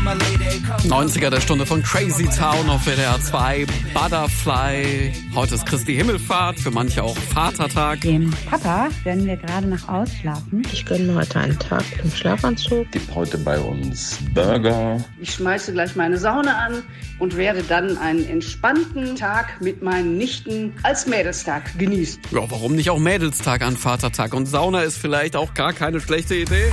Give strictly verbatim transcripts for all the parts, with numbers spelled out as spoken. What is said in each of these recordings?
neunziger der Stunde von Crazy Town auf W D R zwei, Butterfly. Heute ist Christi Himmelfahrt, für manche auch Vatertag. Dem Papa werden wir gerade noch ausschlafen. Ich gönne heute einen Tag im Schlafanzug. Gibt heute bei uns Burger. Ich schmeiße gleich meine Sauna an und werde dann einen entspannten Tag mit meinen Nichten als Mädelstag genießen. Ja, warum nicht auch Mädelstag an Vatertag? Und Sauna ist vielleicht auch gar keine schlechte Idee.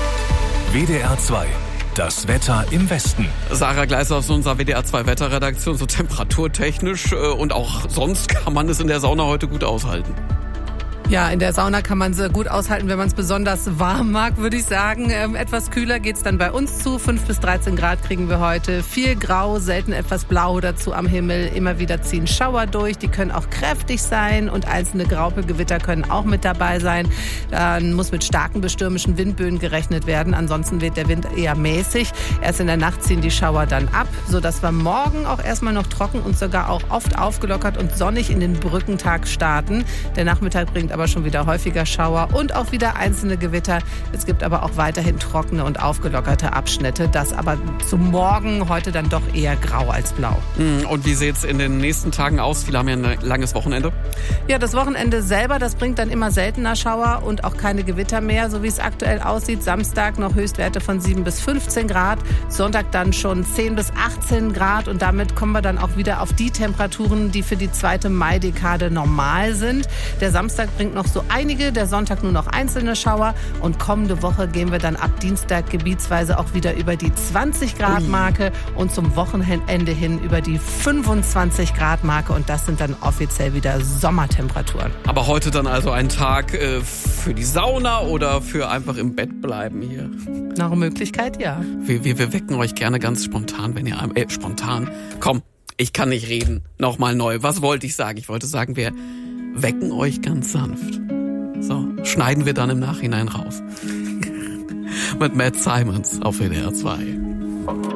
W D R zwei. Das Wetter im Westen. Sarah Gleiser aus unserer W D R zwei Wetterredaktion, so temperaturtechnisch äh, und auch sonst kann man es in der Sauna heute gut aushalten. Ja, in der Sauna kann man es gut aushalten, wenn man es besonders warm mag, würde ich sagen. Ähm, etwas kühler geht's dann bei uns zu. fünf bis dreizehn Grad kriegen wir heute. Viel Grau, selten etwas Blau dazu am Himmel. Immer wieder ziehen Schauer durch. Die können auch kräftig sein und einzelne Graupelgewitter können auch mit dabei sein. Dann muss mit starken bis stürmischen Windböen gerechnet werden. Ansonsten wird der Wind eher mäßig. Erst in der Nacht ziehen die Schauer dann ab, sodass wir morgen auch erstmal noch trocken und sogar auch oft aufgelockert und sonnig in den Brückentag starten. Der Nachmittag bringt aber schon wieder häufiger Schauer und auch wieder einzelne Gewitter. Es gibt aber auch weiterhin trockene und aufgelockerte Abschnitte. Das aber zum Morgen heute dann doch eher grau als blau. Und wie sieht es in den nächsten Tagen aus? Viele haben ja ein langes Wochenende. Ja, das Wochenende selber, das bringt dann immer seltener Schauer und auch keine Gewitter mehr, so wie es aktuell aussieht. Samstag noch Höchstwerte von sieben bis fünfzehn Grad. Sonntag dann schon zehn bis achtzehn Grad und damit kommen wir dann auch wieder auf die Temperaturen, die für die zweite Maidekade normal sind. Der Samstag bringt noch so einige, der Sonntag nur noch einzelne Schauer und kommende Woche gehen wir dann ab Dienstag gebietsweise auch wieder über die zwanzig Grad Marke und zum Wochenende hin über die fünfundzwanzig Grad Marke und das sind dann offiziell wieder Sommertemperaturen. Aber heute dann also ein Tag äh, für die Sauna oder für einfach im Bett bleiben hier? Nach Möglichkeit, ja. Wir, wir, wir wecken euch gerne ganz spontan, wenn ihr, äh, spontan, komm, ich kann nicht reden, nochmal neu. Was wollte ich sagen? Ich wollte sagen, wir wecken euch ganz sanft. So, schneiden wir dann im Nachhinein raus. Mit Matt Simons auf W D R zwei.